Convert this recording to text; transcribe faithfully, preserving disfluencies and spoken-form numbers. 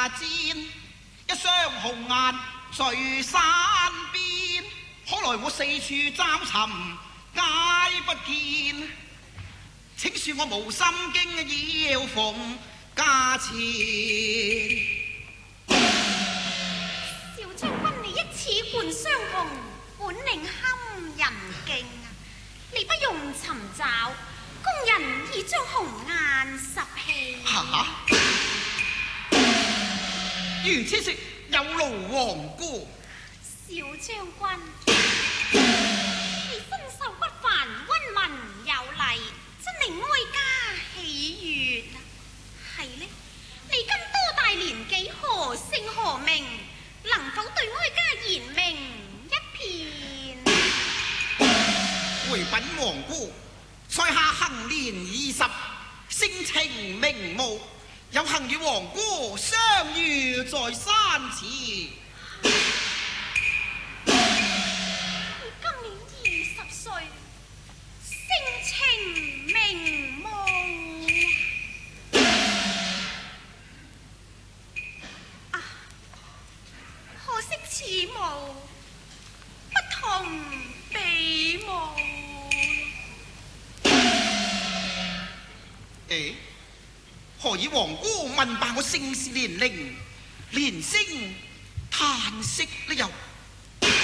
下戰，一雙紅顏在山邊。可來我四處找尋皆不見，請恕我無心經要逢駕前。 小將軍，你一此冠雙紅，本領堪人敬啊！你不用尋找，工人已將紅顏拾起。 嚇！如此說有勞皇姑。 小將軍，你身手不凡，溫文有禮，真令哀家喜悅啊！係呢，你今多大年紀，何姓何名？能否對哀家言明一片？ 回稟皇姑，在下行年二十，性情明目，有幸與皇姑相遇在山前。何以皇姑問罷我姓氏年齡，連聲嘆息呢又？